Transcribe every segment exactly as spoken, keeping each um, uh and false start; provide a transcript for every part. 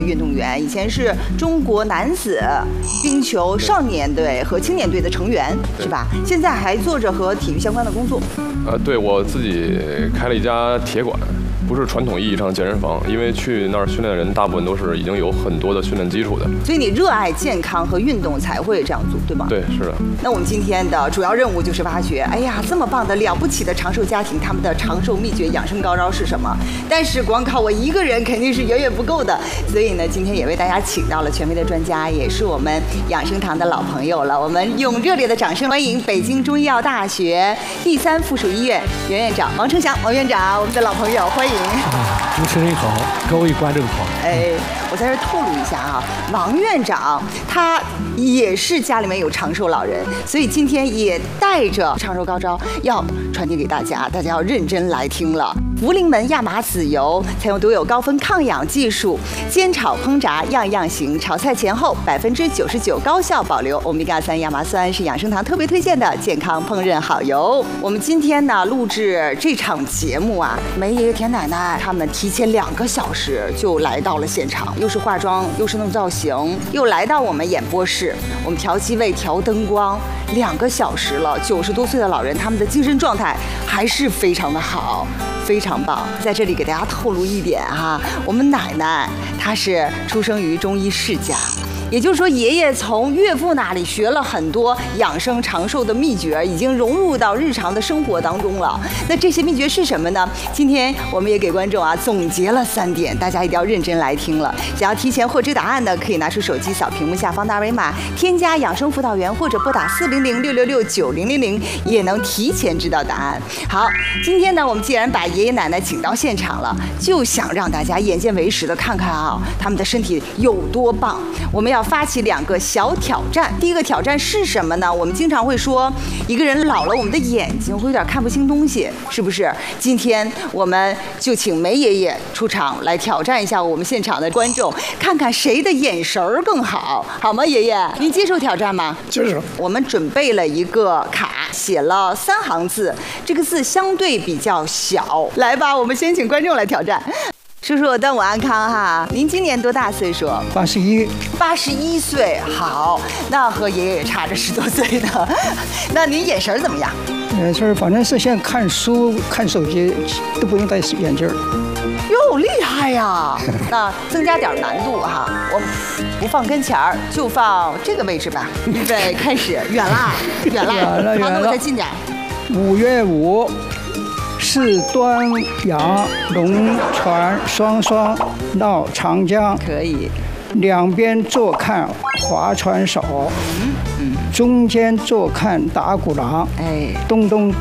运动员，以前是中国男子冰球少年队和青年队的成员，是吧？现在还做着和体育相关的工作。 呃，对，我自己开了一家铁馆。不是传统意义上的健身房，因为去那儿训练的人大部分都是已经有很多的训练基础的。 所以你热爱健康和运动才会这样做，对吗？ 对，是的。 那我们今天的主要任务就是挖掘，哎呀，这么棒的了不起的长寿家庭，他们的长寿秘诀、养生高招是什么？但是光靠我一个人肯定是远远不够的，所以呢，今天也为大家请到了权威的专家，也是我们养生堂的老朋友了。我们用热烈的掌声欢迎北京中医药大学第三附属医院原院长王成祥王院长，我们的老朋友，欢迎。 主持人好，各位观众好。 哎，我在这透露一下啊，王院长他也是家里面有长寿老人，所以今天也带着长寿高招要传递给大家，大家要认真来听了。福临门亚麻籽油采用独有高分抗氧技术，煎炒烹炸样样行，炒菜前后百分之九十九高效保留欧米伽三亚麻酸，是养生堂特别推荐的健康烹饪好油。我们今天呢录制这场节目啊，梅爷爷田奶奶他们提前两个小时就来到了现场，又是化妆又是弄造型，又来到我们演播室，我们调机位调灯光，两个小时了，九十多岁的老人他们的精神状态还是非常的好。非常棒，在这里给大家透露一点哈，我们奶奶她是出生于中医世家，也就是说爷爷从岳父那里学了很多养生长寿的秘诀，已经融入到日常的生活当中了。那这些秘诀是什么呢？今天我们也给观众啊总结了三点，大家一定要认真来听了。想要提前获知答案的，可以拿出手机扫屏幕下方的二维码，添加养生辅导员或者拨打四零零六六六九零零零，也能提前知道答案。好，今天呢，我们既然把爷爷奶奶请到现场了，就想让大家眼见为实的看看啊，他们的身体有多棒。我们要发起两个小挑战。第一个挑战是什么呢？我们经常会说，一个人老了，我们的眼睛会有点看不清东西，是不是？今天我们就请梅爷爷出场来挑战一下我们现场的观众，看看谁的眼神儿更好，好吗？爷爷，您接受挑战吗？ 接受。 我们准备了一个卡，写了三行字，这个字相对比较小。来吧，我们先请观众来挑战。叔叔，端午安康哈！您今年多大岁数？ 八十一。 八十一岁，好，那和爷爷也差着十多岁呢。那您眼神怎么样？ 眼神反正是现在看书、看手机都不用戴眼镜。 哟，厉害呀！那增加点难度哈，我不放跟前儿，就放这个位置吧。预备，开始，远啦，远啦， 远了，远了。 好，那我再近点。 五月五。是端阳龙船双双到长江， 可以。 两边坐看划船手，嗯嗯，中间坐看打鼓郎，哎，咚咚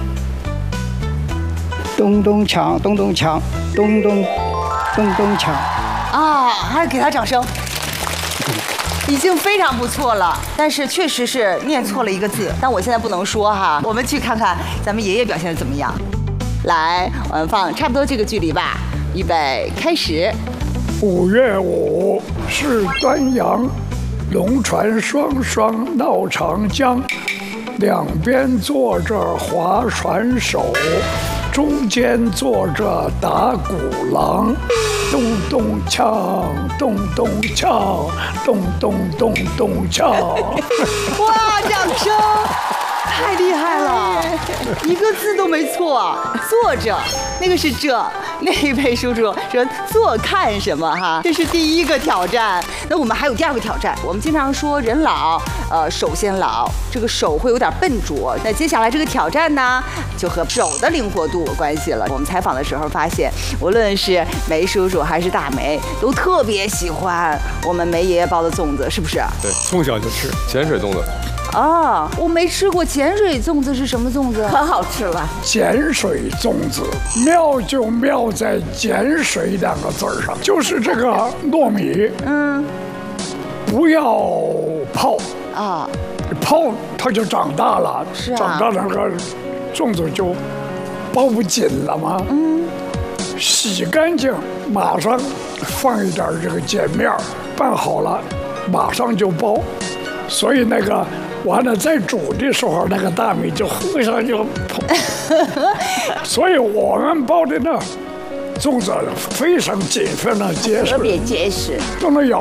咚咚锵，咚咚锵，咚咚咚咚锵。 啊，还是给他掌声。已经非常不错了，但是确实是念错了一个字，但我现在不能说哈。我们去看看咱们爷爷表现的怎么样。来，我们放差不多这个距离吧。预备，开始。 五月五是端阳，龙船双双闹长江，两边坐着划船手，中间坐着打鼓郎，咚咚锵，咚咚锵，咚咚咚咚锵。 哇，掌声！太厉害了，一个字都没错。坐着，那个是这，那一位叔叔说坐看什么哈？这是第一个挑战。那我们还有第二个挑战。我们经常说人老，呃，手先老，这个手会有点笨拙。那接下来这个挑战呢，就和手的灵活度有关系了。我们采访的时候发现，无论是梅叔叔还是大梅，都特别喜欢我们梅爷爷包的粽子，是不是？ 对，从小就吃碱水粽子。 哦，我没吃过碱水粽子，是什么粽子？ 可好吃了。 碱水粽子妙就妙在碱水两个字儿上，就是这个糯米，嗯，不要泡啊，泡它就长大了， 是啊， 长大了那个粽子就包不紧了嘛，嗯，洗干净，马上放一点这个碱面，拌好了，马上就包，所以那个。完了，再煮的时候，那个大米就互相就碰，所以我们包的呢， 粽子非常紧，非常结实特，别结实。 都能咬